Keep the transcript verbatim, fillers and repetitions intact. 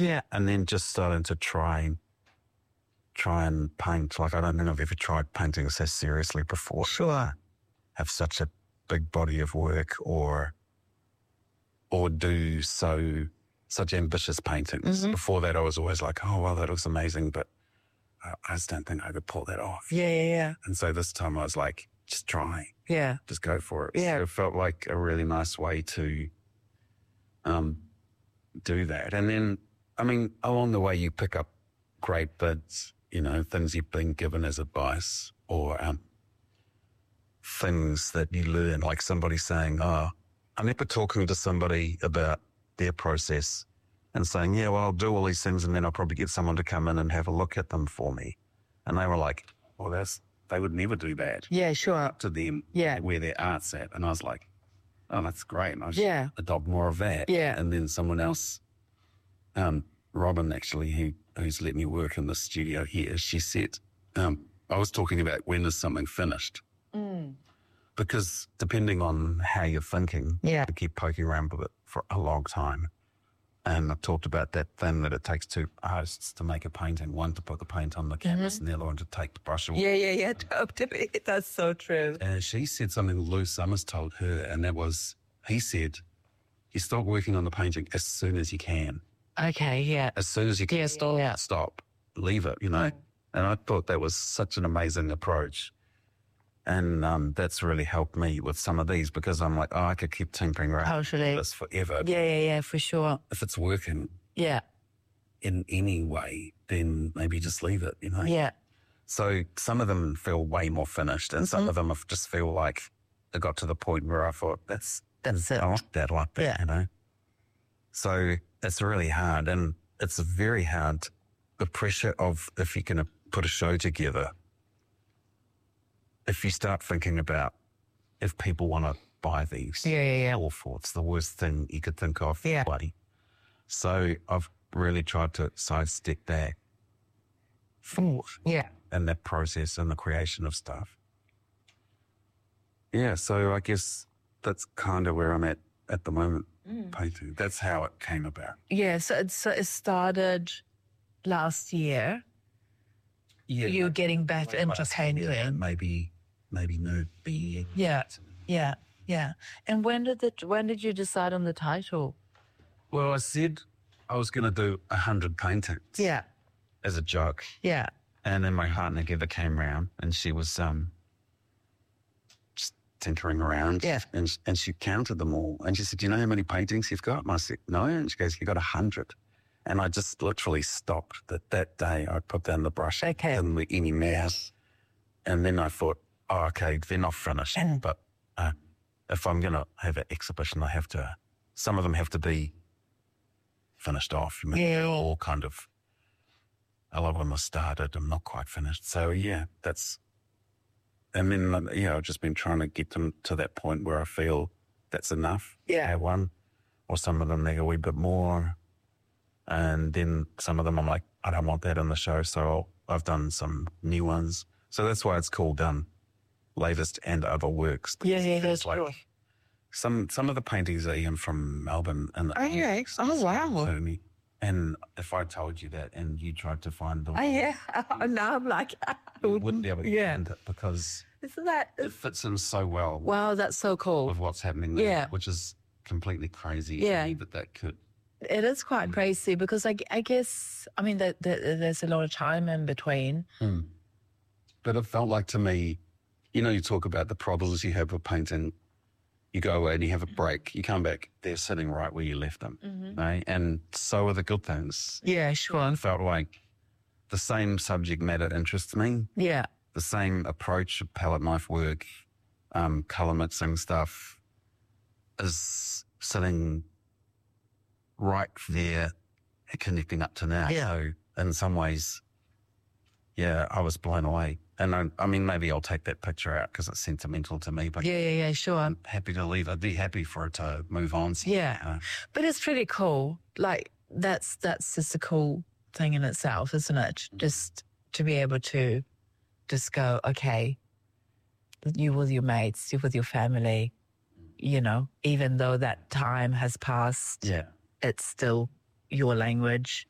Yeah. And then just starting to try, try and paint. Like, I don't think I've ever tried painting so seriously before. Sure. Have such a big body of work or, or do so, such ambitious paintings. Mm-hmm. Before that, I was always like, oh, well, that looks amazing, but I, I just don't think I could pull that off. Yeah, yeah, yeah. And so this time I was like, just try. Yeah. Just go for it. Yeah. So it felt like a really nice way to um, do that. And then, I mean, along the way you pick up great bits, you know, things you've been given as advice or um, things that you learn, like somebody saying, oh, I remember talking to somebody about their process and saying, yeah, well, I'll do all these things and then I'll probably get someone to come in and have a look at them for me. And they were like, well, that's, they would never do that. Yeah, sure. Up to them, Yeah. where their art's at. And I was like, oh, that's great. And I should Yeah. adopt more of that. Yeah. And then someone else, um, Robin actually, who, who's let me work in the studio here, she said, um, I was talking about when is something finished? Mm. Because depending on how you're thinking, Yeah. you keep poking around with it for a long time. And I talked about that thing that it takes two artists to make a painting, one to put the paint on the canvas Mm-hmm. and the other one to take the brush away. Yeah, yeah, yeah. Totally. That's so true. And she said something Lou Summers told her, and that was, he said, you stop working on the painting as soon as you can. Okay, yeah. As soon as you can, Yeah, stop. Yeah. stop, leave it, you know. Mm. And I thought that was such an amazing approach. And um, that's really helped me with some of these because I'm like, oh, I could keep tinkering around Totally. with this forever. Yeah, yeah, yeah, for sure. If it's working Yeah, in any way, then maybe just leave it, you know. yeah. So some of them feel way more finished and some Mhm. of them have just feel like it got to the point where I thought, that's, That's it. I like that, I like that, Yeah. you know. So it's really hard and it's very hard, the pressure of if you're going to put a show together, if you start thinking about if people want to buy these, Yeah, yeah, yeah. awful. It's the worst thing you could think of. Yeah. Bloody. So I've really tried to sidestep that thought Yeah. and that process and the creation of stuff. Yeah, so I guess that's kind of where I'm at at the moment, painting. That's how it came about. Yeah, so it, so it started last year. Yeah, You're getting back into painting. maybe, maybe no being. Yeah, yeah, yeah. And when did the when did you decide on the title? Well, I said I was going to do a hundred paintings Yeah, as a joke. yeah, And then my partner Heather came round and she was um, just tinkering around. Yeah. And, and she counted them all. And she said, do you know how many paintings you've got? And I said, no. And she goes, you got a hundred. And I just literally stopped that that day. I put down the brush Okay. in the any mouse. And then I thought, oh, okay, they're not finished. Mm. But uh, if I'm going to have an exhibition, I have to, some of them have to be finished off. I mean, Yeah. they're all kind of, a lot of them are started and not quite finished. So yeah, that's, and then, um, yeah, I've just been trying to get them to that point where I feel that's enough. Yeah. Have one, or some of them need a wee bit more. And then some of them I'm like, I don't want that in the show. So I've done some new ones. So that's why it's called um, Latest and Other Works. yeah, yeah. It's That's like true. some, some of the paintings are even from Melbourne. And Oh yeah. Oh wow. Only. And if I told you that and you tried to find them, Oh yeah. Now I'm like, you wouldn't be able to Yeah. find it because isn't that? it fits in so well Wow, that's so cool. with what's happening there, Yeah. which is completely crazy. to Yeah. me that that could. It is quite crazy because I, I guess I mean that that there's a lot of time in between. But it felt like to me, you know, you talk about the problems you have with painting. You go away and you have a break. You come back, they're sitting right where you left them. Right? And so are the good things. Yeah, sure. It felt like the same subject matter interests me. Yeah, The same approach of palette knife work, um, color mixing stuff is sitting right there connecting up to now. Yeah. So in some ways, yeah, I was blown away. And I, I mean, maybe I'll take that picture out because it's sentimental to me, but yeah, yeah, yeah, sure. I'm happy to leave. I'd be happy for it to move on. Yeah. Uh, But it's pretty cool. Like that's that's just a cool thing in itself, isn't it? Just to be able to just go, okay, you with your mates, you with your family, you know, even though that time has passed, yeah. it's still your language.